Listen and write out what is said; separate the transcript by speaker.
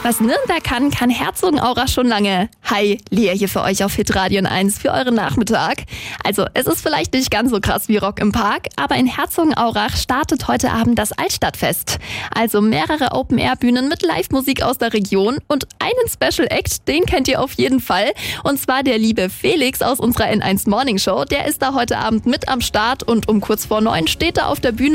Speaker 1: Was Nürnberg kann Herzogenaurach schon lange. Hi, Lea hier für euch auf Hitradio 1 für euren Nachmittag. Also, es ist vielleicht nicht ganz so krass wie Rock im Park, aber in Herzogenaurach startet heute Abend das Altstadtfest. Also mehrere Open-Air-Bühnen mit Live-Musik aus der Region und einen Special Act, den kennt ihr auf jeden Fall. Und zwar der liebe Felix aus unserer N1 Morning Show. Der ist da heute Abend mit am Start und um kurz vor 9 steht er auf der Bühne